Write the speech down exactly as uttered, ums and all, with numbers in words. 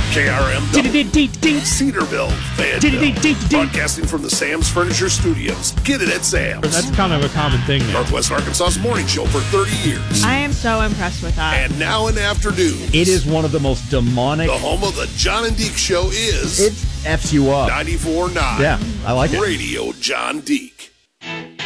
K R M Cedarville, Fayetteville. Broadcasting from the Sam's Furniture Studios. Get it at Sam's. That's kind of a common thing now. Northwest Arkansas's morning show for thirty years. I am so impressed with that. And now in afternoons. It is one of the most demonic. The home of the John and Deke Show is. It F's you up. ninety-four point nine. Yeah, I like it. Radio John Deke.